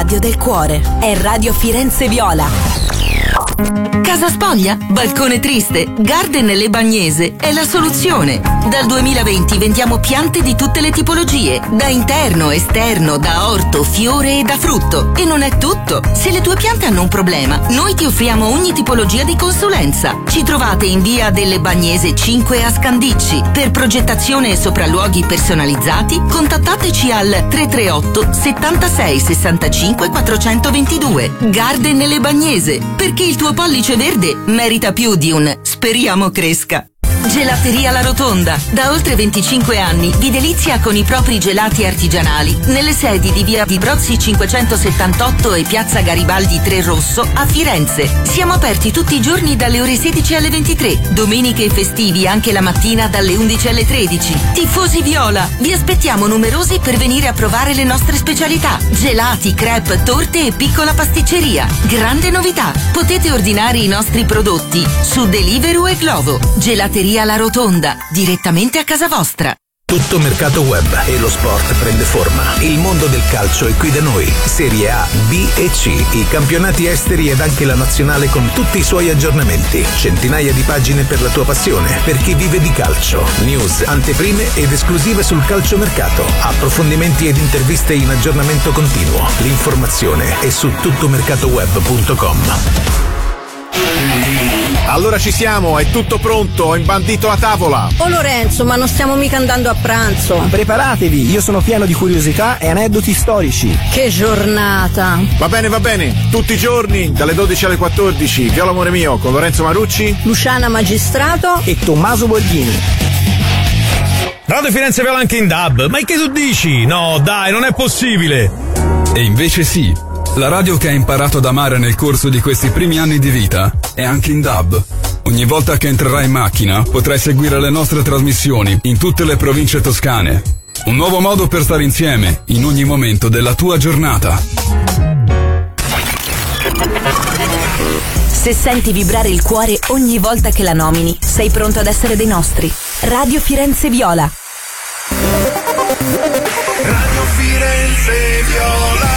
radio del cuore. È Radio Firenze Viola. Casa spoglia? Balcone triste? Garden Le Bagnese è la soluzione. Dal 2020 vendiamo piante di tutte le tipologie, da interno, esterno, da orto, fiore e da frutto. E non è tutto. Se le tue piante hanno un problema, noi ti offriamo ogni tipologia di consulenza. Ci trovate in via delle Bagnese 5 a Scandicci. Per progettazione e sopralluoghi personalizzati, contattateci al 338 76 65 422. Garden Le Bagnese, perché il tuo pollice verde merita più di un speriamo cresca. Gelateria La Rotonda. Da oltre 25 anni vi delizia con i propri gelati artigianali nelle sedi di via di Brozzi 578 e piazza Garibaldi 3 Rosso a Firenze. Siamo aperti tutti i giorni dalle ore 16 alle 23, domeniche e festivi anche la mattina dalle 11 alle 13. Tifosi Viola, vi aspettiamo numerosi per venire a provare le nostre specialità: gelati, crepe, torte e piccola pasticceria. Grande novità, potete ordinare i nostri prodotti su Deliveroo e Glovo. Gelateria La Rotonda, direttamente a casa vostra. Tutto mercato web e lo sport prende forma. Il mondo del calcio è qui da noi. Serie A, B e C, i campionati esteri ed anche la nazionale con tutti i suoi aggiornamenti. Centinaia di pagine per la tua passione, per chi vive di calcio. News, anteprime ed esclusive sul calciomercato. Approfondimenti ed interviste in aggiornamento continuo. L'informazione è su tuttomercatoweb.com. Allora ci siamo, è tutto pronto, ho imbandito la tavola. Oh Lorenzo, ma non stiamo mica andando a pranzo. Preparatevi, io sono pieno di curiosità e aneddoti storici. Che giornata. Va bene, tutti i giorni, dalle 12 alle 14, Viola amore mio, con Lorenzo Marucci, Luciana Magistrato e Tommaso Borghini. Radio Firenze Viola anche in DAB, ma che tu dici? No, dai, non è possibile. E invece sì. La radio che hai imparato ad amare nel corso di questi primi anni di vita è anche in DAB. Ogni volta che entrerai in macchina potrai seguire le nostre trasmissioni in tutte le province toscane. Un nuovo modo per stare insieme in ogni momento della tua giornata. Se senti vibrare il cuore ogni volta che la nomini, sei pronto ad essere dei nostri. Radio Firenze Viola. Radio Firenze Viola.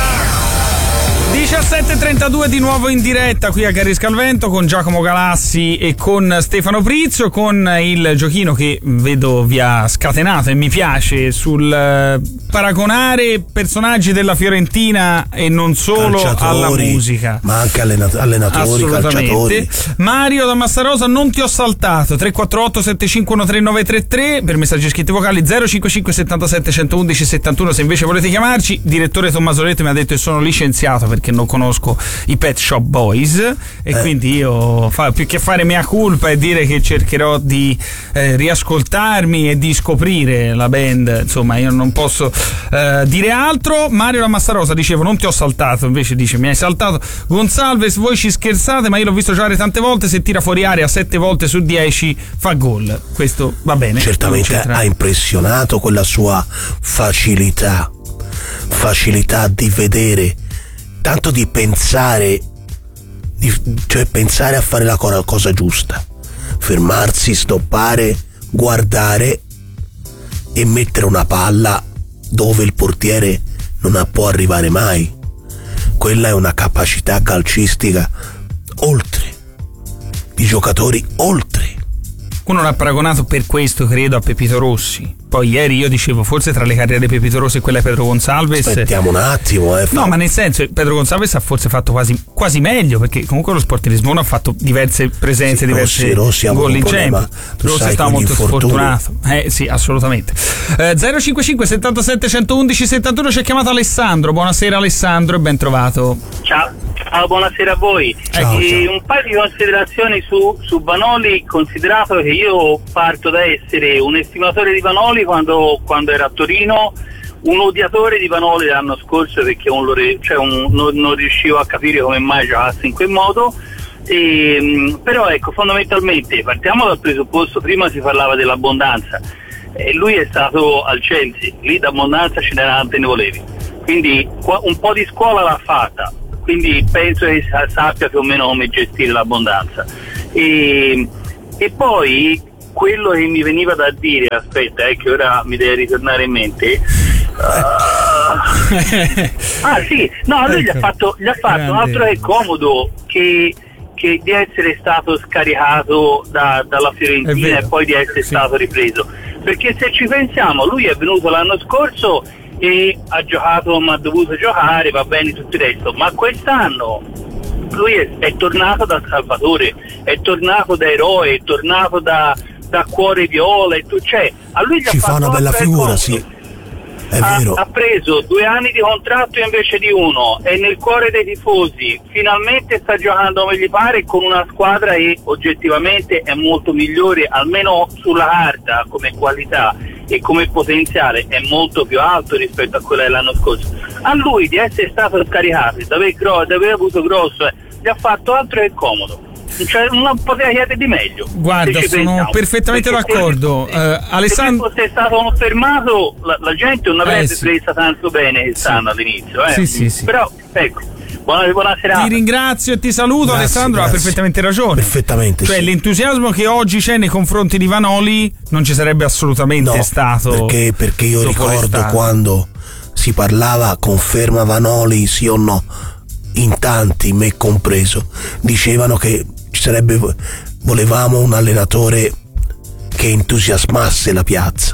17:32 di nuovo in diretta qui a Carisca al Vento con Giacomo Galassi e con Stefano Prizio, con il giochino che vedo vi ha scatenato e mi piace sul paragonare personaggi della Fiorentina e non solo calciatori, alla musica, ma anche allenatori, calciatori. Mario da Massarosa, non ti ho saltato. 348 7513 per messaggi scritti vocali, 055 77 111 71 se invece volete chiamarci. Direttore Tommasoletto mi ha detto che sono licenziato perché non conosco i Pet Shop Boys e quindi io più che fare mea culpa e dire che cercherò di riascoltarmi e di scoprire la band, insomma io non posso dire altro. Mario la Massarosa, dicevo, non ti ho saltato, invece dice mi hai saltato. Gonzalves, voi ci scherzate, ma io l'ho visto giocare tante volte, se tira fuori area 7 volte su 10 fa gol, questo va bene. Certamente ha impressionato quella sua facilità di vedere, tanto di pensare, cioè pensare a fare la cosa giusta, fermarsi, stoppare, guardare e mettere una palla dove il portiere non può arrivare mai. Quella è una capacità calcistica oltre, di giocatori oltre. Uno l'ha paragonato per questo, credo, a Pepito Rossi. Poi ieri io dicevo, forse tra le carriere di Pepito Rossi e quella di Pedro Gonçalves. Aspettiamo un attimo, No, ma nel senso, Pedro Gonçalves ha forse fatto quasi meglio, perché comunque lo Sport di Lisbona ha fatto diverse presenze, diverse gol in Champions. Rossi è stato molto sfortunato. Sì, assolutamente. 055 77 111 71 ci ha chiamato Alessandro. Buonasera Alessandro e ben trovato. Ciao, buonasera a voi. Ciao. Un paio di considerazioni su Vanoli, considerato che io parto da essere un estimatore di Vanoli quando era a Torino, un odiatore di Vanoli l'anno scorso perché non riuscivo a capire come mai giocasse in quel modo. Però ecco, fondamentalmente partiamo dal presupposto, prima si parlava dell'abbondanza, lui è stato al Chelsea, lì d'abbondanza ce n'era tante ne volevi, quindi un po' di scuola l'ha fatta, quindi penso che sappia più o meno come gestire l'abbondanza. E poi quello che mi veniva da dire, aspetta, che ora mi deve ritornare in mente, Sì, no, lui gli ha fatto altro che comodo che di essere stato scaricato dalla Fiorentina e poi di essere stato ripreso, perché se ci pensiamo lui è venuto l'anno scorso e ha giocato ma ha dovuto giocare, va bene tutto il resto, ma quest'anno lui è tornato da salvatore, è tornato da eroe, è tornato da cuore viola e cioè a lui ci fa una bella figura, sì. Ha preso 2 anni di contratto invece di 1, è nel cuore dei tifosi, finalmente sta giocando come gli pare con una squadra che oggettivamente è molto migliore, almeno sulla carta come qualità e come potenziale è molto più alto rispetto a quella dell'anno scorso. A lui di essere stato scaricato, di aver avuto grosso, gli ha fatto altro che comodo. Cioè, non poteva chiedere di meglio. Guarda, sono perfettamente d'accordo. Alessandro, se fosse stato fermato la gente non avrebbe presa tanto bene che stanno all'inizio. Sì. Però ecco, buona serata. Ti ringrazio e ti saluto. Alessandro ha perfettamente ragione. Perfettamente. Cioè l'entusiasmo che oggi c'è nei confronti di Vanoli non ci sarebbe assolutamente stato. Perché io ricordo quando si parlava conferma Vanoli sì o no, in tanti, me compreso, dicevano che volevamo un allenatore che entusiasmasse la piazza,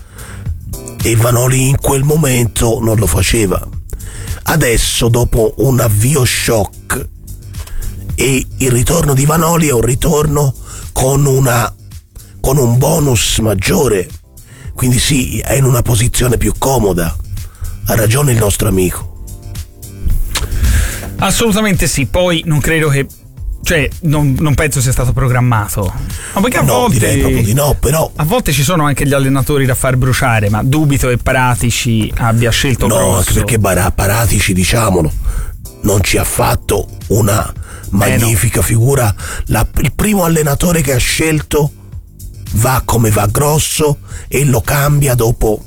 e Vanoli in quel momento non lo faceva. Adesso, dopo un avvio shock, e il ritorno di Vanoli è un ritorno con un bonus maggiore, quindi sì, è in una posizione più comoda. Ha ragione il nostro amico. Assolutamente sì, poi non credo che, cioè non penso sia stato programmato. Ma perché a volte direi proprio di no, però a volte ci sono anche gli allenatori da far bruciare, ma dubito che Paratici abbia scelto grosso. Anche perché Paratici, diciamolo, non ci ha fatto una magnifica figura. Il primo allenatore che ha scelto va come va grosso e lo cambia dopo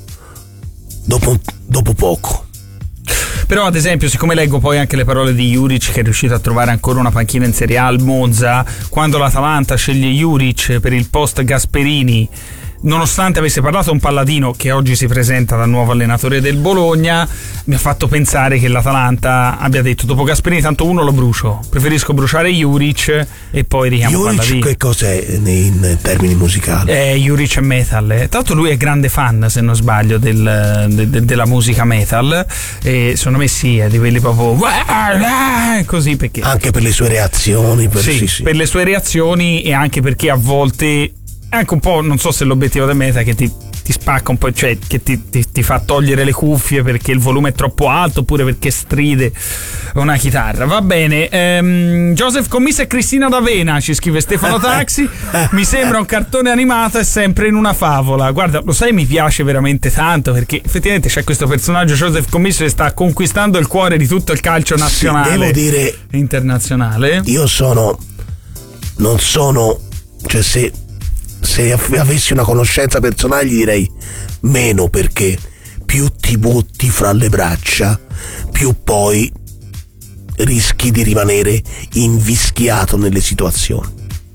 poco. Però ad esempio, siccome leggo poi anche le parole di Juric, che è riuscito a trovare ancora una panchina in Serie A al Monza, quando l'Atalanta sceglie Juric per il post Gasperini, nonostante avesse parlato un Palladino che oggi si presenta da nuovo allenatore del Bologna, mi ha fatto pensare che l'Atalanta abbia detto: dopo Gasperini tanto uno lo brucio, preferisco bruciare Juric e poi richiamo Palladino. Juric che cos'è in termini musicali? Juric è metal, tanto lui è grande fan, se non sbaglio, della musica metal, e secondo me sì, è di quelli proprio così, perché anche per le sue reazioni, per le sue reazioni, e anche perché a volte anche un po', non so se l'obiettivo del meta, che ti spacca un po', cioè che ti fa togliere le cuffie perché il volume è troppo alto, oppure perché stride una chitarra. Va bene. Joseph Commissa e Cristina d'Avena, ci scrive Stefano Taxi. Mi sembra un cartone animato e sempre in una favola. Guarda, lo sai, mi piace veramente tanto, perché effettivamente c'è questo personaggio Joseph Commissa che sta conquistando il cuore di tutto il calcio nazionale, devo dire, internazionale. Io non sono, cioè se avessi una conoscenza personale gli direi meno, perché più ti butti fra le braccia, più poi rischi di rimanere invischiato nelle situazioni,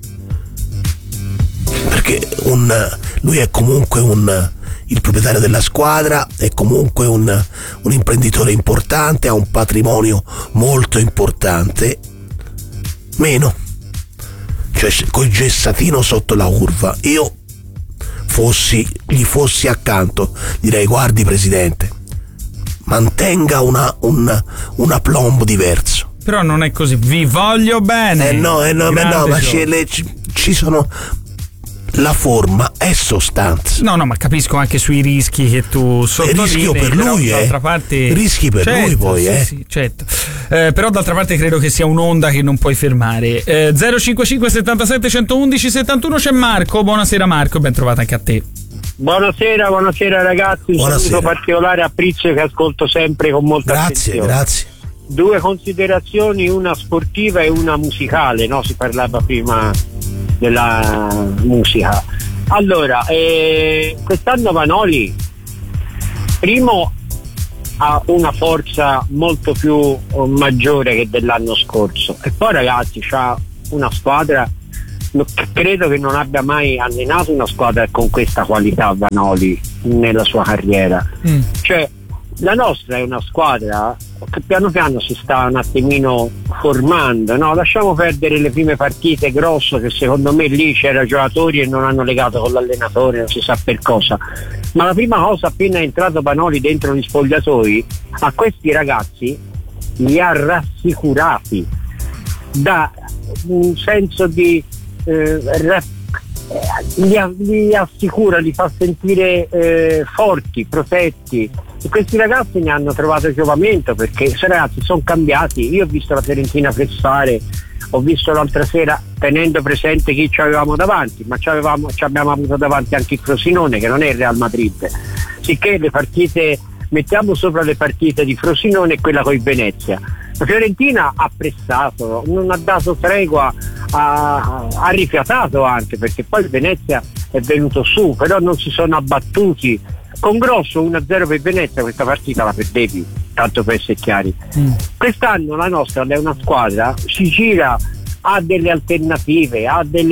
perché lui è comunque il proprietario della squadra, è comunque un imprenditore importante, ha un patrimonio molto importante. Meno, cioè col gessatino sotto la curva, io gli fossi accanto, direi: guardi presidente, mantenga un aplomb diverso. Però non è così, vi voglio bene. Ma ci sono, la forma è sostanza. No, ma capisco anche sui rischi che tu sottolinei. Rischio per lui, d'altra parte, rischi per lui poi, sì, certo. Però d'altra parte credo che sia un'onda che non puoi fermare. 055 77 111 71 c'è Marco. Buonasera Marco, ben trovato anche a te. Buonasera ragazzi. Un saluto particolare a Prizio, che ascolto sempre con molta attenzione. Grazie. 2 considerazioni, una sportiva e una musicale, no? Si parlava prima della musica. Allora, quest'anno Vanoli, primo, ha una forza molto più maggiore che dell'anno scorso, e poi ragazzi c'ha una squadra, credo che non abbia mai allenato una squadra con questa qualità Vanoli nella sua carriera. Cioè La nostra è una squadra che piano piano si sta un attimino formando, no? Lasciamo perdere le prime partite grosse, che secondo me lì c'erano giocatori e non hanno legato con l'allenatore, non si sa per cosa, ma la prima cosa, appena è entrato Vanoli dentro gli spogliatoi, a questi ragazzi li ha rassicurati, da un senso di li assicura, li fa sentire forti, protetti, e questi ragazzi ne hanno trovato giovamento, perché questi ragazzi sono cambiati. Io ho visto la Fiorentina pressare, ho visto l'altra sera, tenendo presente chi ci avevamo davanti, ma ci abbiamo avuto davanti anche il Frosinone, che non è il Real Madrid, sicché le partite, mettiamo sopra le partite di Frosinone e quella con il Venezia. La Fiorentina ha pressato, non ha dato tregua, ha rifiatato anche, perché poi il Venezia è venuto su, però non si sono abbattuti. Con Grosso 1-0 per Venezia questa partita la perdevi, tanto per essere chiari. Quest'anno la nostra è una squadra, si gira, ha delle alternative,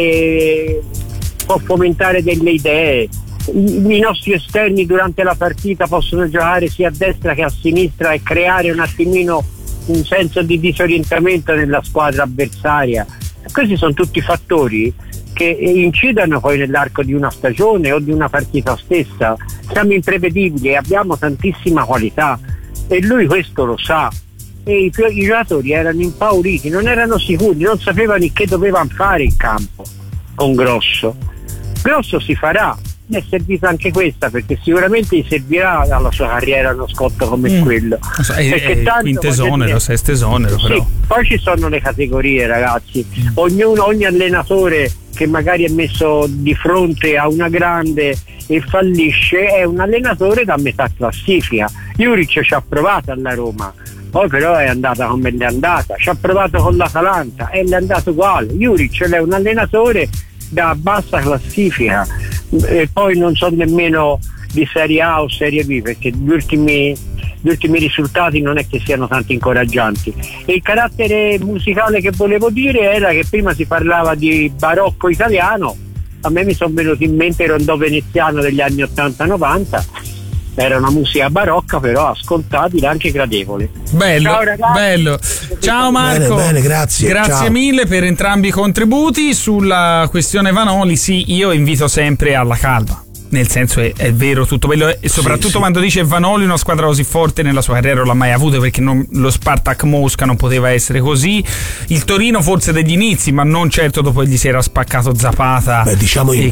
può fomentare delle idee. I nostri esterni durante la partita possono giocare sia a destra che a sinistra e creare un attimino un senso di disorientamento nella squadra avversaria. Questi sono tutti fattori che incidono poi nell'arco di una stagione o di una partita stessa. Siamo imprevedibili e abbiamo tantissima qualità, e lui questo lo sa, e i giocatori erano impauriti, non erano sicuri, non sapevano che dovevano fare in campo con Grosso si farà. Mi è servita anche questa, perché sicuramente gli servirà alla sua carriera uno scotto come quello. Perché tanto, quintesonero, sestesonero, però. Sì, poi ci sono le categorie, ragazzi. Ogni allenatore che magari è messo di fronte a una grande e fallisce è un allenatore da metà classifica. Juric ci ha provato alla Roma, poi però è andata come è andata. Ci ha provato con l'Atalanta e le è andato uguale. Juric è un allenatore da bassa classifica, e poi non so nemmeno di Serie A o Serie B, perché gli ultimi risultati non è che siano tanto incoraggianti. E il carattere musicale che volevo dire era che prima si parlava di barocco italiano, a me mi sono venuti in mente il rondò veneziano degli anni 80-90, era una musica barocca però ascoltabile, anche gradevole. Bello, ciao ragazzi. Bello. Ciao Marco. Bene, grazie. Grazie mille per entrambi i contributi. Sulla questione Vanoli, sì, io invito sempre alla calma. Nel senso è vero tutto bello, e soprattutto quando dice Vanoli una squadra così forte nella sua carriera non l'ha mai avuto, perché lo Spartak Mosca non poteva essere così. Il Torino forse degli inizi, ma non certo dopo che gli si era spaccato Zapata. Beh, diciamo in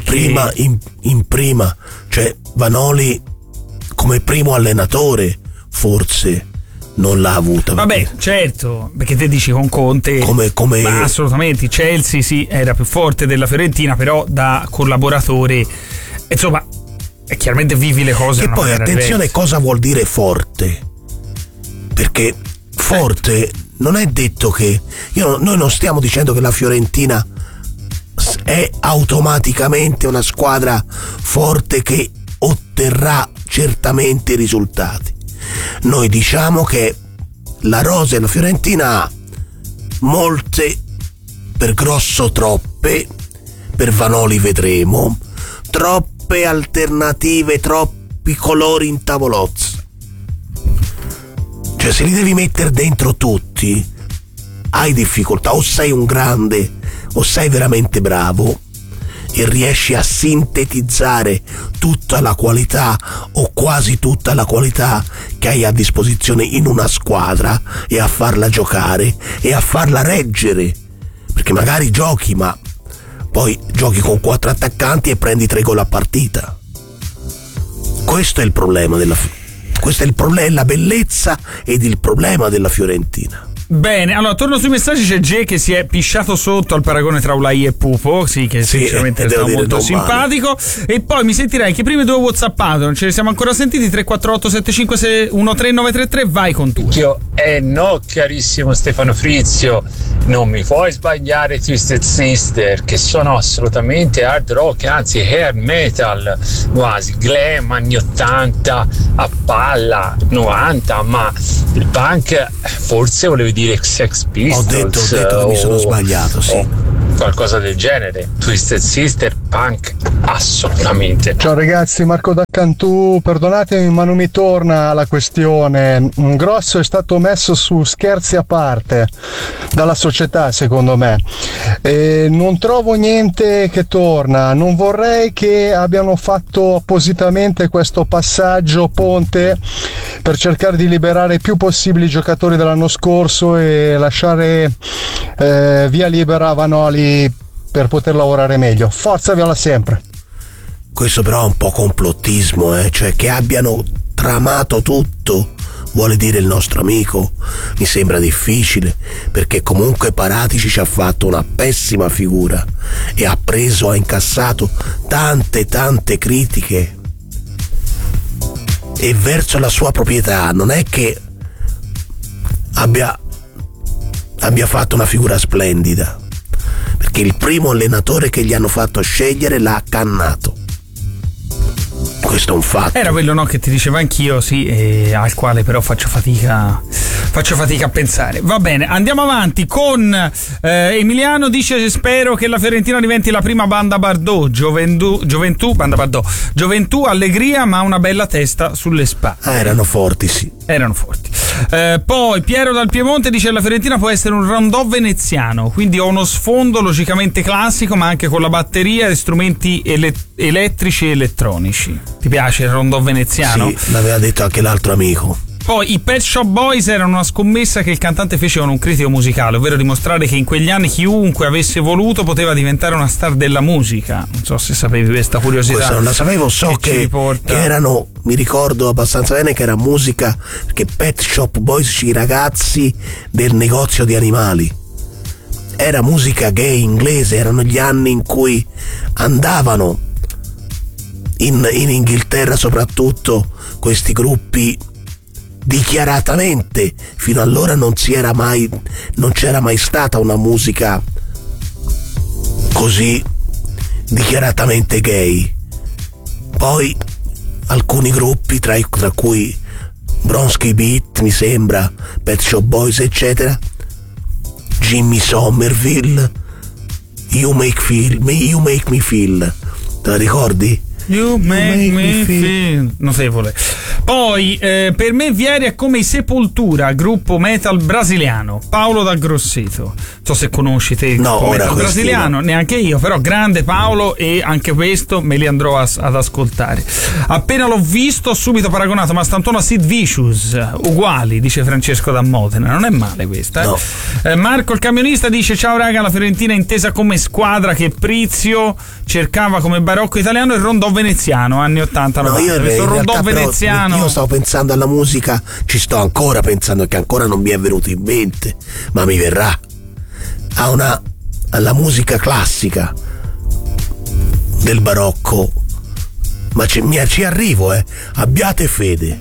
prima, cioè Vanoli come primo allenatore forse non l'ha avuta. Vabbè, certo, perché te dici con Conte come ma assolutamente Chelsea sì, era più forte della Fiorentina, però da collaboratore, insomma, chiaramente vivi le cose. E poi attenzione diversa. Cosa vuol dire forte? Perché forte non è detto che noi non stiamo dicendo che la Fiorentina è automaticamente una squadra forte che otterrà certamente i risultati. Noi diciamo che la rosa della Fiorentina ha molte, per Grosso troppe, per Vanoli vedremo, troppe alternative, troppi colori in tavolozza. Cioè se li devi mettere dentro tutti hai difficoltà, o sei un grande o sei veramente bravo e riesci a sintetizzare tutta la qualità o quasi tutta la qualità che hai a disposizione in una squadra e a farla giocare e a farla reggere, perché magari giochi ma poi giochi con 4 attaccanti e prendi 3 gol a partita. Questo è il problema questo è il problema, la bellezza ed il problema della Fiorentina. Bene, allora torno sui messaggi. C'è G che si è pisciato sotto al paragone tra Ulai e Pupo, sì, che sinceramente è stato molto simpatico. E poi mi sentirai che prima 2 whatsappato, non ce ne siamo ancora sentiti. 348 75 13933, vai con tu. No, carissimo Stefano Frizio, non mi puoi sbagliare Twisted Sister, che sono assolutamente hard rock, anzi hair metal, quasi glam anni 80 a palla 90, ma il punk forse volevi dire Sex Pistols. Ho detto che mi sono sbagliato, sì. Qualcosa del genere. Twisted Sister, punk assolutamente. Ciao ragazzi, Marco da Cantù, perdonatemi ma non mi torna la questione. Grosso è stato messo su scherzi a parte dalla società, secondo me, e non trovo niente che torna. Non vorrei che abbiano fatto appositamente questo passaggio ponte per cercare di liberare il più possibile i giocatori dell'anno scorso e lasciare via libera a Vanoli per poter lavorare meglio. Forza Viola sempre. Questo però è un po' complottismo, cioè che abbiano tramato tutto, vuole dire il nostro amico, mi sembra difficile, perché comunque Paratici ci ha fatto una pessima figura e ha incassato tante critiche, e verso la sua proprietà non è che abbia fatto una figura splendida, perché il primo allenatore che gli hanno fatto scegliere l'ha accannato. Questo è un fatto. Era quello, no, che ti dicevo anch'io, sì, al quale però faccio fatica a pensare. Va bene, andiamo avanti con Emiliano dice: spero che la Fiorentina diventi la prima banda Bardot, gioventù, allegria, ma una bella testa sulle spalle. Erano forti, sì. Erano forti. Poi Piero dal Piemonte dice: la Fiorentina può essere un rondò veneziano, quindi ho uno sfondo logicamente classico, ma anche con la batteria e strumenti elettrici e elettronici. Ti piace il rondò veneziano? Sì, l'aveva detto anche l'altro amico. Poi i Pet Shop Boys erano una scommessa che il cantante fece con un critico musicale, ovvero dimostrare che in quegli anni chiunque avesse voluto poteva diventare una star della musica. Non so se sapevi questa curiosità. Questo non la sapevo, so che erano, mi ricordo abbastanza bene che era musica, che Pet Shop Boys, i ragazzi del negozio di animali. Era musica gay inglese, erano gli anni in cui andavano in Inghilterra soprattutto questi gruppi dichiaratamente, fino allora non c'era mai stata una musica così dichiaratamente gay. Poi alcuni gruppi, tra cui Bronski Beat, mi sembra, Pet Shop Boys eccetera, Jimmy Somerville, You Make Me Feel, te la ricordi? You make me feel notevole. Poi per me Vieri è come i Sepoltura, gruppo metal brasiliano. Paolo da Grosseto. Non so se conosci te il gruppo metal brasiliano, neanche io, però grande Paolo, e anche questo me li andrò ad ascoltare. Appena l'ho visto ho subito paragonato Mastantuono a Sid Vicious, uguali, dice Francesco da Modena. Non è male questa, no. Marco il camionista dice: ciao raga, la Fiorentina è intesa come squadra che Prizio cercava come barocco italiano e rondò veneziano anni 80. No, io questo rondò veneziano, io stavo pensando alla musica, ci sto ancora pensando, che ancora non mi è venuto in mente, ma mi verrà, alla musica classica del barocco, ma ci arrivo, abbiate fede.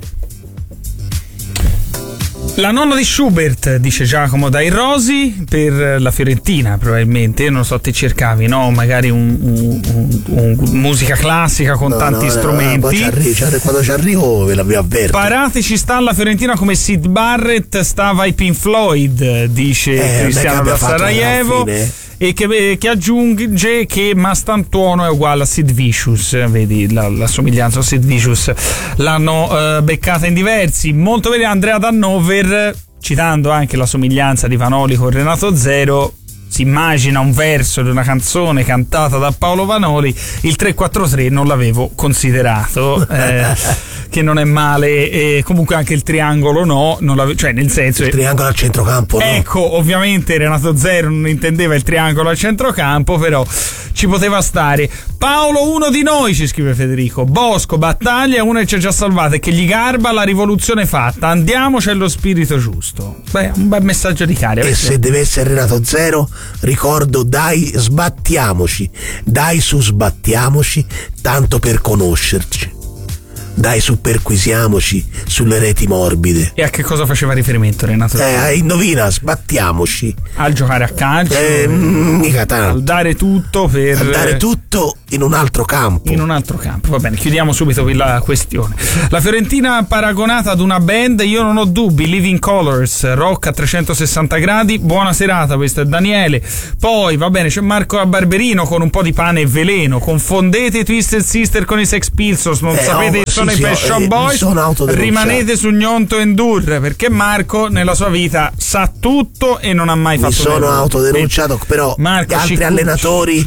La nonna di Schubert, dice Giacomo dai Rosi, per la Fiorentina probabilmente. Io non so, te cercavi, no? Magari un musica classica con tanti strumenti. Quando ci arrivo ve la vi avverto. Paratici sta alla Fiorentina come Sid Barrett stava ai Pink Floyd, dice Cristiano da Sarajevo. E che aggiunge che Mastantuono è uguale a Sid Vicious, vedi la somiglianza a Sid Vicious, l'hanno beccata in diversi. Molto bene Andrea Dannover, citando anche la somiglianza di Vanoli con Renato Zero, si immagina un verso di una canzone cantata da Paolo Vanoli. Il 3-4-3 non l'avevo considerato, che non è male, comunque anche il triangolo no, cioè nel senso, il triangolo al centrocampo no. Ecco, ovviamente Renato Zero non intendeva il triangolo al centrocampo, però ci poteva stare. Paolo, uno di noi, ci scrive Federico. Bosco, battaglia, uno che ci ha già salvato e che gli garba la rivoluzione fatta. Andiamo, c'è lo spirito giusto. Beh, un bel messaggio di carica. E se deve essere Renato Zero, ricordo: dai, sbattiamoci, dai, su, sbattiamoci, tanto per conoscerci. Dai, su, perquisiamoci sulle reti morbide. E a che cosa faceva riferimento Renato? Indovina, sbattiamoci. Al giocare a calcio, mica tanto. Al dare tutto in un altro campo. Va bene, chiudiamo subito la questione. La Fiorentina paragonata ad una band, io non ho dubbi. Living Colors, rock a 360 gradi. Buona serata, questo è Daniele. Poi va bene, c'è Marco a Barberino con un po' di pane e veleno. Confondete i Twisted Sister con i Sex Pistols, non sapete che sono i Pet Shop Boys, rimanete su Gnonto Endure, perché Marco nella sua vita sa tutto e non ha mai fatto niente. Mi sono autodenunciato, però Marco, altri allenatori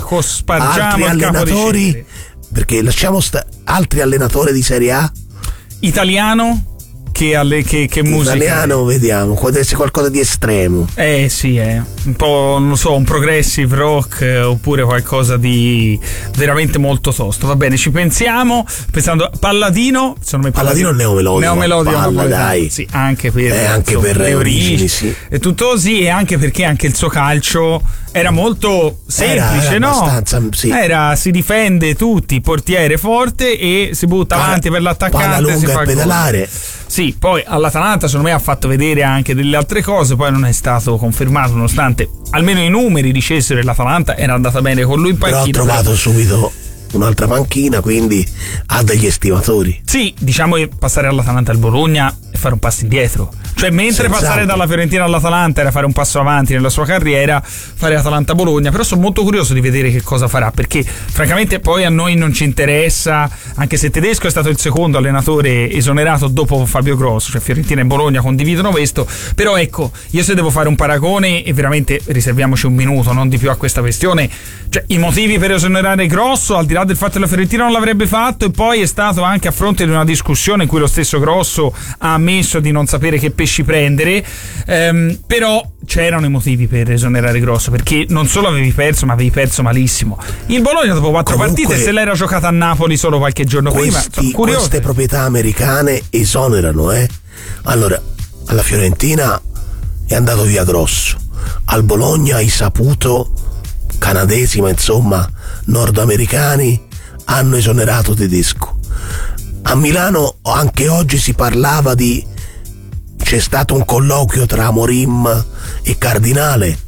perché lasciamo altri allenatori di Serie A italiano che musica italiano, vediamo, deve essere qualcosa di estremo. Sì, un po', non so, un progressive rock oppure qualcosa di veramente molto tosto. Va bene, ci pensiamo. Pensando Palladino, secondo me Palladino è neomelodico, dai. Sì, anche per le origini, sì. E tutto così, e anche perché anche il suo calcio era molto semplice, era no? Abbastanza, sì. Si difende tutti, portiere forte e si butta avanti per l'attaccante, palla lunga si fa e pedalare. Sì, poi all'Atalanta secondo me ha fatto vedere anche delle altre cose, poi non è stato confermato, nonostante almeno i numeri dicessero che l'Atalanta era andata bene con lui in panchina. Però ha trovato subito un'altra panchina, quindi ha degli estimatori. Sì, diciamo che passare all'Atalanta al Bologna e fare un passo indietro. Cioè, mentre passare dalla Fiorentina all'Atalanta era fare un passo avanti nella sua carriera, fare Atalanta-Bologna. Però sono molto curioso di vedere che cosa farà, perché francamente poi a noi non ci interessa, anche se Tedesco è stato il secondo allenatore esonerato dopo Fabio Grosso, cioè Fiorentina e Bologna condividono questo. Però ecco, io se devo fare un paragone, e veramente riserviamoci un minuto, non di più a questa questione, cioè i motivi per esonerare Grosso, al di là del fatto che la Fiorentina non l'avrebbe fatto, e poi è stato anche a fronte di una discussione in cui lo stesso Grosso ha ammesso di non sapere che pesci prendere, però c'erano i motivi per esonerare Grosso, perché non solo avevi perso, ma avevi perso malissimo. Il Bologna dopo 4 partite se l'era giocata a Napoli solo qualche giorno prima. Queste proprietà americane esonerano, Allora, alla Fiorentina è andato via Grosso, al Bologna hai saputo, canadesi ma insomma nordamericani, hanno esonerato Tedesco. A Milano anche oggi si parlava c'è stato un colloquio tra Amorim e Cardinale.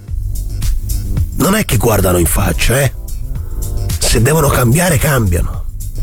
Non è che guardano in faccia, se devono cambiare cambiano.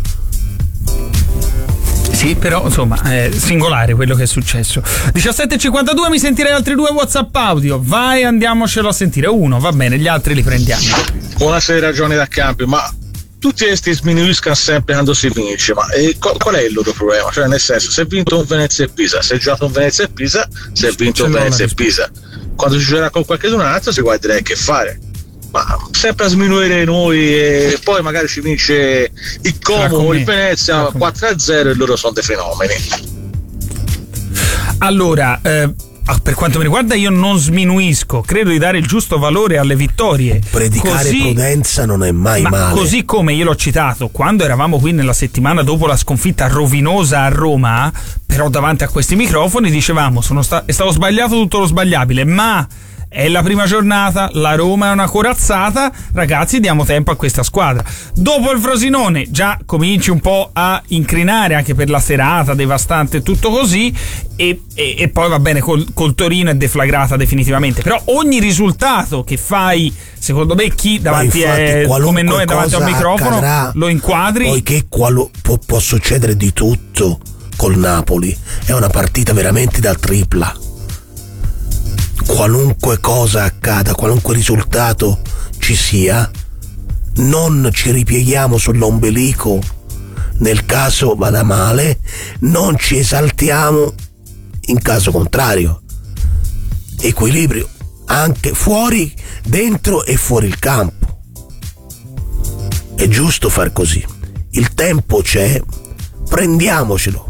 Sì, però insomma è singolare quello che è successo. 17:52, mi sentirei altri 2 WhatsApp audio. Vai, andiamocelo a sentire. Uno, va bene, gli altri li prendiamo. Buonasera, Giovanni da Campi, ma tutti questi sminuiscono sempre quando si vince, ma qual è il loro problema? Cioè, nel senso, se è vinto un Venezia e Pisa, se è giocato un Venezia e Pisa, se è vinto un Venezia e Pisa, quando si giocherà con qualcun altro si guarderà che fare. Ma sempre a sminuire noi, e poi magari ci vince il Como, il Venezia 4-0 e loro sono dei fenomeni. Allora, per quanto mi riguarda, io non sminuisco, credo di dare il giusto valore alle vittorie. Predicare prudenza non è mai male. Così come io l'ho citato quando eravamo qui nella settimana dopo la sconfitta rovinosa a Roma, però davanti a questi microfoni dicevamo è stato sbagliato tutto lo sbagliabile, ma è la prima giornata, la Roma è una corazzata, ragazzi, diamo tempo a questa squadra. Dopo il Frosinone già cominci un po' a incrinare anche per la serata devastante, tutto così, e poi va bene, col Torino è deflagrata definitivamente. Però ogni risultato che fai, secondo me, chi davanti è come noi davanti a un microfono accadrà, lo inquadri. Poiché può succedere di tutto col Napoli, è una partita veramente da tripla. Qualunque cosa accada, qualunque risultato ci sia, non ci ripieghiamo sull'ombelico nel caso vada male, non ci esaltiamo in caso contrario. Equilibrio anche fuori, dentro e fuori il campo. È giusto far così. Il tempo c'è, prendiamocelo.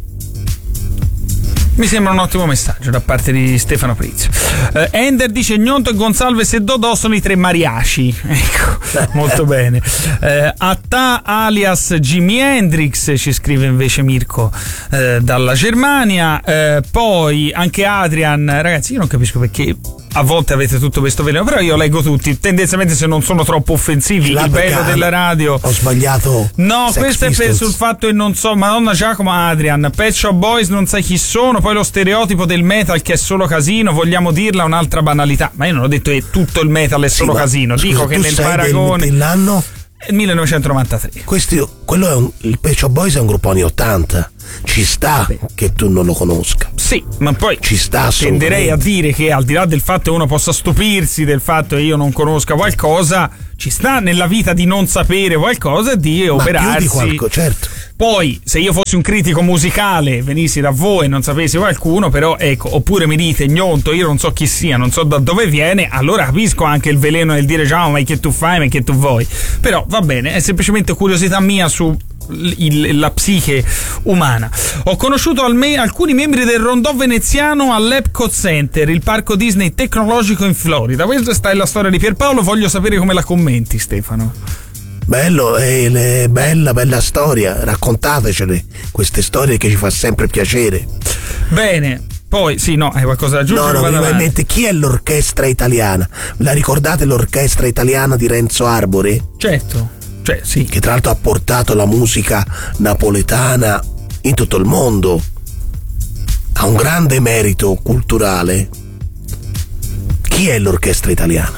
Mi sembra un ottimo messaggio da parte di Stefano Prizio. Ender dice: Gnonto, Gonsalves e Dodò sono i 3 mariachi. Ecco, molto bene. Atta alias Jimi Hendrix, ci scrive invece Mirko dalla Germania. Poi anche Adrian, ragazzi, io non capisco perché a volte avete tutto questo veleno, però io leggo tutti, tendenzialmente se non sono troppo offensivi. Il bello della radio. Ho sbagliato. No, questo è sul fatto che non so, Madonna Giacomo, Adrian, Pet Shop Boys non sai chi sono, poi lo stereotipo del metal che è solo casino, vogliamo dirla un'altra banalità. Ma io non ho detto che tutto il metal è solo casino, dico che nel paragone dell'anno 1993. Quello è il Pet Shop Boys è un gruppo anni 80. Ci sta che tu non lo conosca. Sì, ma poi ci sta tenderei a dire che al di là del fatto che uno possa stupirsi del fatto che io non conosca qualcosa, ci sta nella vita di non sapere qualcosa e di operarsi. Più di certo. Poi, se io fossi un critico musicale, venissi da voi e non sapessi qualcuno, però ecco, oppure mi dite gnonto, io non so chi sia, non so da dove viene, allora capisco anche il veleno nel dire ciao, ma che tu fai, ma che tu vuoi. Però va bene, è semplicemente curiosità mia su la psiche umana. Ho conosciuto alcuni membri del rondò veneziano all'Epcot Center, il parco Disney tecnologico in Florida. Questa è la storia di Pierpaolo, voglio sapere come la commenti, Stefano. Bello, bella storia, raccontatecele queste storie che ci fa sempre piacere. Bene, poi sì, no, hai qualcosa da aggiungere? No, mi viene in mente, chi è l'orchestra italiana? La ricordate l'orchestra italiana di Renzo Arbore? Certo. Cioè, sì. Che tra l'altro ha portato la musica napoletana in tutto il mondo, ha un grande merito culturale. Chi è l'orchestra italiana?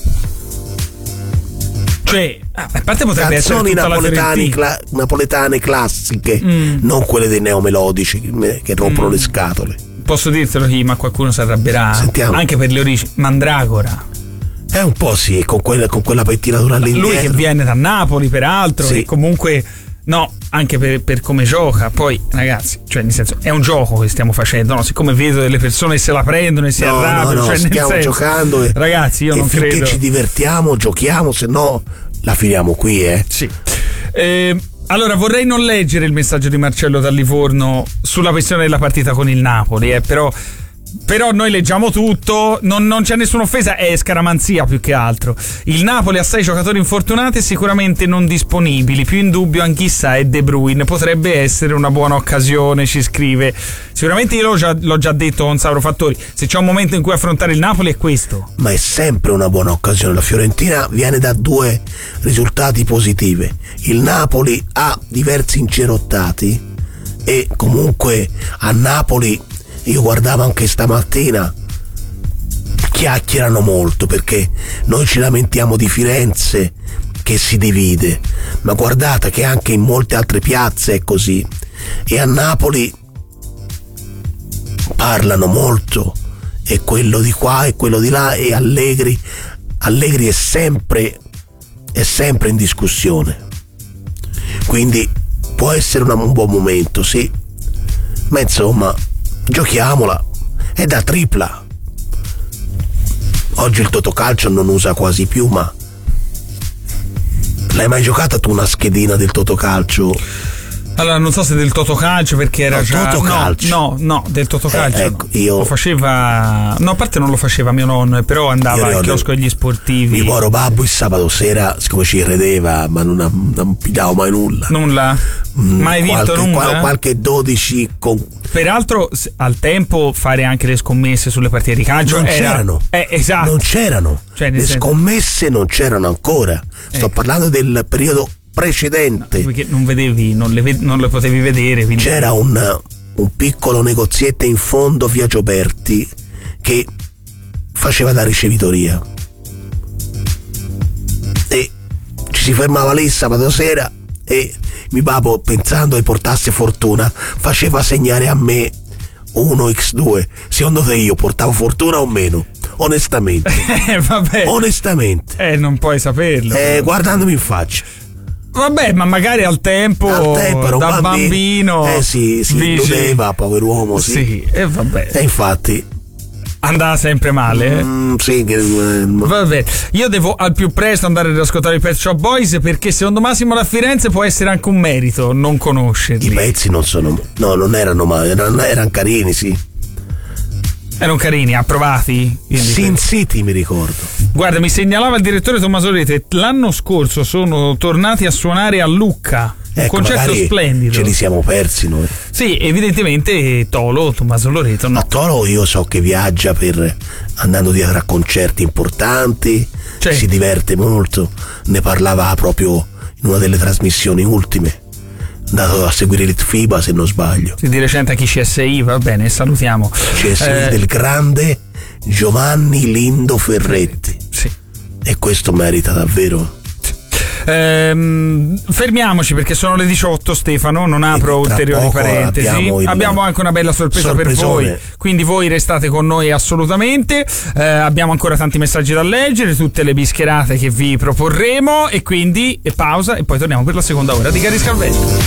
Cioè, a parte potrebbe canzoni essere napoletane classiche, non quelle dei neomelodici che rompono le scatole. Posso dirtelo chi, ma qualcuno si arrabbierà. Sentiamo. Anche per le origini. Mandragora. Un po' sì, con quella pettinatura all'indietro. Lui che viene da Napoli, peraltro, sì. E comunque no, anche per come gioca. Poi, ragazzi, cioè nel senso, è un gioco che stiamo facendo, no? Siccome vedo delle persone che se la prendono e si arrabbiano, cioè stiamo giocando ragazzi, io non credo. Finché ci divertiamo, giochiamo, se no la finiamo qui, Sì. Allora, vorrei non leggere il messaggio di Marcello da Livorno sulla questione della partita con il Napoli, però noi leggiamo tutto, non c'è nessuna offesa, è scaramanzia più che altro. Il Napoli ha 6 giocatori infortunati e sicuramente non disponibili, più in dubbio Anchissà e De Bruyne, potrebbe essere una buona occasione, ci scrive. Sicuramente io l'ho già detto con Sauro Fattori, se c'è un momento in cui affrontare il Napoli è questo. Ma è sempre una buona occasione, la Fiorentina viene da 2 risultati positivi, il Napoli ha diversi incerottati e comunque a Napoli, io guardavo anche stamattina, chiacchierano molto perché noi ci lamentiamo di Firenze che si divide, ma guardate che anche in molte altre piazze è così, e a Napoli parlano molto, e quello di qua e quello di là, e Allegri è sempre in discussione, quindi può essere un buon momento, sì, ma insomma giochiamola, è da tripla. Oggi il Totocalcio non usa quasi più, ma l'hai mai giocata tu una schedina del Totocalcio? Allora, non so se del Totocalcio, perché era già Totocalcio. No, del Totocalcio ecco, io lo faceva, no, a parte non lo faceva mio nonno, però andava al chiosco degli sportivi. Mi moro babbo il sabato sera, siccome ci credeva, ma non pigliavo mai nulla. Mai vinto nulla? Qualche 12 con... Peraltro al tempo fare anche le scommesse sulle partite di calcio non c'erano. Esatto. Non c'erano. Cioè, le scommesse non c'erano ancora. Sto parlando del periodo precedente. No, perché non vedevi, non le potevi vedere. Quindi... C'era un piccolo negozietto in fondo via Gioberti che faceva da ricevitoria. E ci si fermava lì sabato sera e mio babbo, pensando che portasse fortuna, faceva segnare a me 1x2. Secondo te io portavo fortuna o meno? Onestamente. Vabbè. Onestamente. Non puoi saperlo. Guardandomi in faccia. Vabbè, ma magari al tempo da bambino si illudeva, pover'uomo. Sì, vabbè. E infatti andava sempre male. Sì. Vabbè, io devo al più presto andare ad ascoltare i Pet Shop Boys, perché secondo Massimo da Firenze può essere anche un merito non conoscerli. I pezzi non erano male, erano carini, sì. Erano carini, approvati? Sin City mi ricordo. Guarda, mi segnalava il direttore Tommaso Rete, l'anno scorso sono tornati a suonare a Lucca. Un concerto splendido. Ce li siamo persi noi. Sì, evidentemente Tommaso Loreto no. A Tolo io so che viaggia andando dietro a concerti importanti, si diverte molto, ne parlava proprio in una delle trasmissioni ultime, andato a seguire l'ITFIBA se non sbaglio. Sì, di recente anche CSI, va bene, salutiamo. CSI del grande Giovanni Lindo Ferretti. Sì. E questo merita davvero. Fermiamoci perché sono le 18, Stefano, non apro ulteriori parentesi. Abbiamo anche una bella sorpresa per voi, quindi voi restate con noi assolutamente. Abbiamo ancora tanti messaggi da leggere, tutte le bischerate che vi proporremo, e quindi pausa e poi torniamo per la seconda ora di Gary Scalvetto.